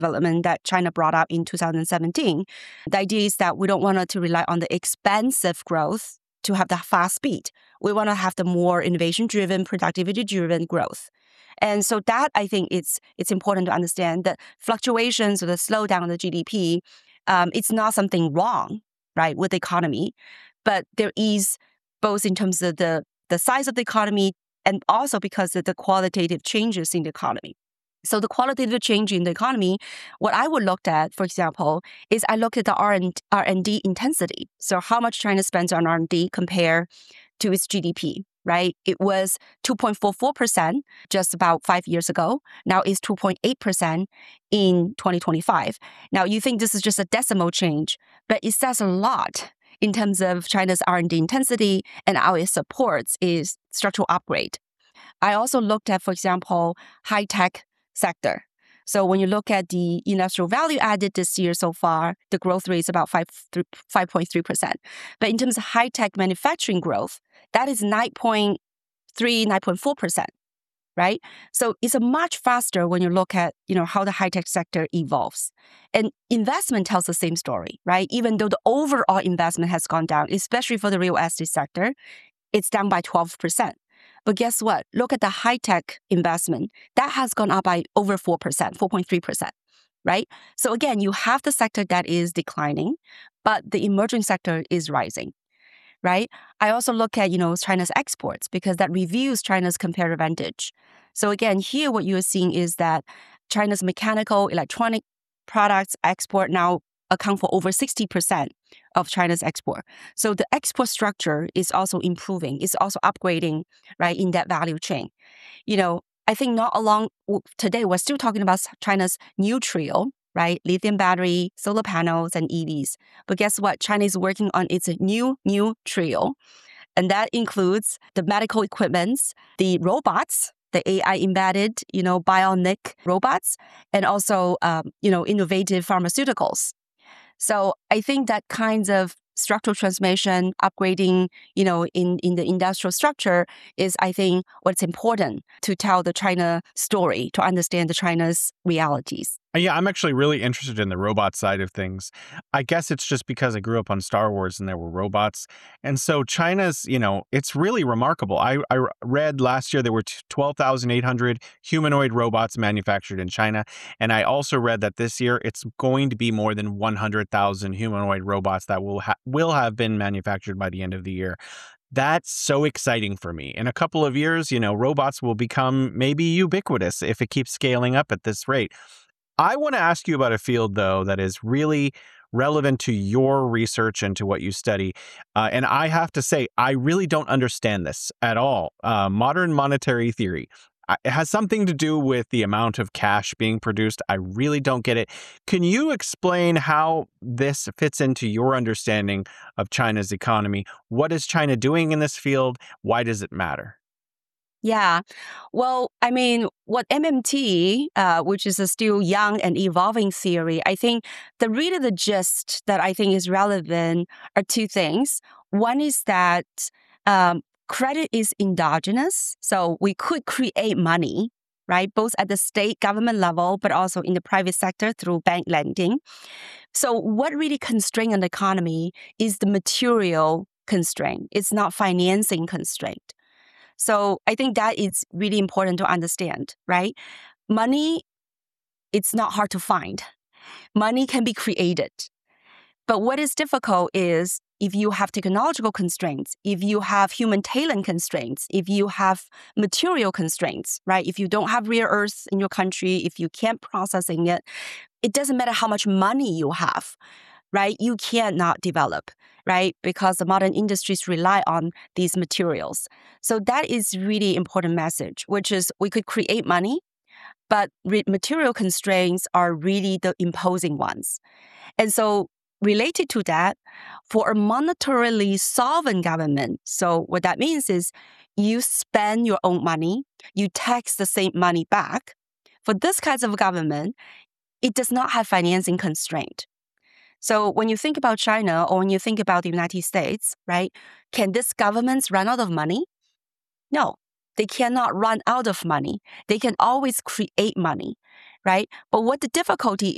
development that China brought up in 2017. The idea is that we don't want to rely on the expensive growth to have the fast speed. We want to have the more innovation-driven, productivity-driven growth. And so that, I think, it's important to understand that fluctuations or the slowdown of the GDP, it's not something wrong, right, with the economy, but there is both in terms of the size of the economy and also because of the qualitative changes in the economy. So the qualitative change in the economy, what I would look at, for example, is I look at the R&D intensity. So how much China spends on R&D compared to its GDP, right? It was 2.44% just about 5 years ago. Now it's 2.8% in 2025. Now you think this is just a decimal change, but it says a lot in terms of China's R&D intensity and how it supports its structural upgrade. I also looked at, for example, high-tech sector. So when you look at the industrial value added this year so far, the growth rate is about 5.3%. But in terms of high-tech manufacturing growth, that is 9.3, 9.4%, right? So it's a much faster when you look at, how the high-tech sector evolves. And investment tells the same story, right? Even though the overall investment has gone down, especially for the real estate sector, it's down by 12%. But guess what? Look at the high-tech investment. That has gone up by over 4%, 4.3%, right? So again, you have the sector that is declining, but the emerging sector is rising, right? I also look at, China's exports because that reveals China's comparative advantage. So again, here what you're seeing is that China's mechanical, electronic products export now account for over 60% of China's export. So the export structure is also improving. It's also upgrading, right, in that value chain. I think not long today, we're still talking about China's new trio, right? Lithium battery, solar panels, and EVs. But guess what? China is working on its new trio. And that includes the medical equipments, the robots, the AI embedded, bionic robots, and also, innovative pharmaceuticals. So I think that kinds of structural transformation, upgrading, in the industrial structure is, I think, what's important to tell the China story, to understand the China's realities. Yeah, I'm actually really interested in the robot side of things. I guess it's just because I grew up on Star Wars and there were robots. And so China's, it's really remarkable. I read last year there were 12,800 humanoid robots manufactured in China. And I also read that this year it's going to be more than 100,000 humanoid robots that will have been manufactured by the end of the year. That's so exciting for me. In a couple of years, robots will become maybe ubiquitous if it keeps scaling up at this rate. I want to ask you about a field, though, that is really relevant to your research and to what you study. And I have to say, I really don't understand this at all. Modern monetary theory. It has something to do with the amount of cash being produced. I really don't get it. Can you explain how this fits into your understanding of China's economy? What is China doing in this field? Why does it matter? Yeah. Well, I mean, what MMT, which is a still young and evolving theory, I think the gist that I think is relevant are two things. One is that credit is endogenous. So we could create money, right? Both at the state government level, but also in the private sector through bank lending. So what really constrains an economy is the material constraint. It's not financing constraint. So I think that is really important to understand, right? Money, it's not hard to find. Money can be created. But what is difficult is if you have technological constraints, if you have human talent constraints, if you have material constraints, right? If you don't have rare earths in your country, if you can't processing it, it doesn't matter how much money you have, right? You cannot develop, right? Because the modern industries rely on these materials. So that is really important message, which is we could create money, but material constraints are really the imposing ones. And so related to that, for a monetarily solvent government, so what that means is you spend your own money, you tax the same money back. For this kinds of government, it does not have financing constraint. So when you think about China or when you think about the United States, right, can these governments run out of money? No, they cannot run out of money. They can always create money, right? But what the difficulty